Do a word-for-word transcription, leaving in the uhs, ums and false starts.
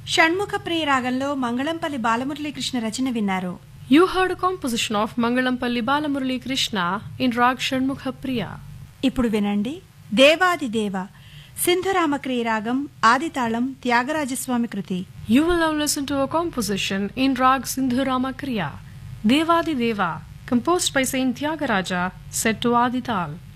షణ్ముఖ ప్రియ రాగంలో మంగళంపల్లి బాలమురళీకృష్ణ రచన విన్నారు. You heard a composition of Mangalampalli Balamurali Krishna in Rag Shanmukha Priya. ఇప్పుడు వినండి దేవాది దేవ సింధురామక్రియ రాగం ఆదితాళం త్యాగరాజస్వామి కృతి. You will now listen to a composition in Rag Sindhurama Kriya, Devadi Deva, composed by Saint Tyagaraja, set to Adital.